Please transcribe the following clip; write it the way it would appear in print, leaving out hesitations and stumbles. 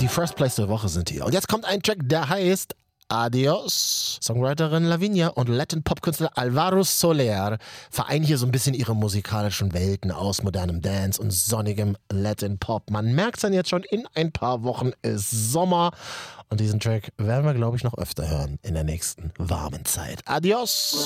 Die First Place der Woche sind hier. Und jetzt kommt ein Track, der heißt Adios. Songwriterin Lavinia und Latin-Pop-Künstler Alvaro Soler vereinen hier so ein bisschen ihre musikalischen Welten aus modernem Dance und sonnigem Latin-Pop. Man merkt es dann jetzt schon, in ein paar Wochen ist Sommer. Und diesen Track werden wir, glaube ich, noch öfter hören in der nächsten warmen Zeit. Adios!